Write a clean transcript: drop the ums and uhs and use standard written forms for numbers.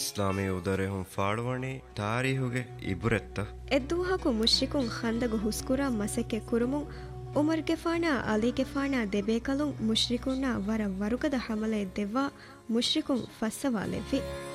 ಇಸ್ಲಾಮಿ ಉದರೆಹುಂ ಫಾಳುವಣಿ ತಾರೀಹುಗೆ ಇಬುರೆತ್ತ ಎದ್ದುಹಾಕು ಮುಶ್ರಿಕುಂ ಖಂದಗು ಹುಸ್ಕುರಾ ಮಸಕ್ಕೆ ಕುರುಮುಂ ಉಮರ್ ಗೆಫಾನಾ ಅಲಿ ಗೆಫಾನಾ ದೆಬೇಕಲುಂ ಮುಶ್ರಿಕುನ್ನ ವರ ವರುಕದ ಹಮಲೆ ದೆವ್ವಾ ಮುಶ್ರಿಕುಂ ಫಸ್ಸವಾಲೆವ್ವಿ